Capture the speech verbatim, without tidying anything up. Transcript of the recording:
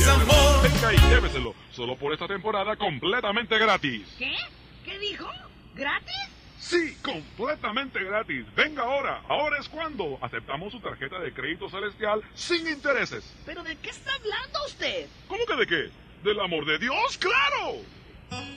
es amor. Venga y lléveselo, solo por esta temporada completamente gratis. ¿Qué? ¿Qué dijo? ¿Gratis? Sí, completamente gratis. Venga ahora, ahora es cuando aceptamos su tarjeta de crédito celestial sin intereses. ¿Pero de qué está hablando usted? ¿Cómo que de qué? ¿Del amor de Dios? ¡Claro!